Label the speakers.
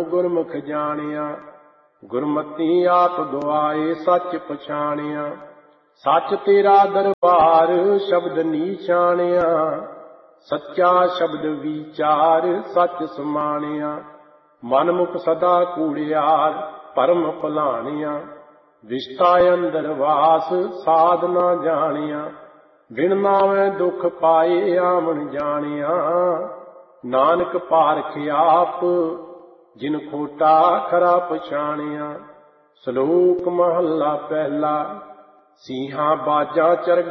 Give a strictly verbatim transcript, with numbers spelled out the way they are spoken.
Speaker 1: ਗੁਰਮੁਖ ਜਾਣਿਆ। ਗੁਰਮਤੀ ਆਪ ਦੁਆਏ ਸੱਚ ਪਛਾਣਿਆ। ਸੱਚ ਤੇਰਾ ਦਰਬਾਰ ਸ਼ਬਦ ਨੀਚਾਣਿਆ। ਸੱਚਾ ਸ਼ਬਦ ਵਿਚਾਰ ਸੱਚ ਸਮਾਣਿਆ। ਮਨ ਮੁਖ ਸਦਾ ਕੂੜਿਆਰ ਭਰਮ ਭੁਲਾਣਿਆ। ਵਿਸ਼ਟਾ ਅੰਦਰ ਵਾਸ ਸਾਧ ਨਾ ਜਾਣਿਆ। ਬਿਨ ਨਾਵੇਂ ਦੁਖ ਪਾਏ ਆਵਣ ਜਾਣਿਆ। ਨਾਨਕ ਪਾਰਖ ਆਪ ਜਿਨ ਖੋਟਾ ਖਰਾ ਪਛਾਣਿਆ। ਸ਼ਲੋਕ ਮਹੱਲਾ ਪਹਿਲਾ। ਸੀਹਾਂ ਬਾਜਾਂ ਚਰਗਾ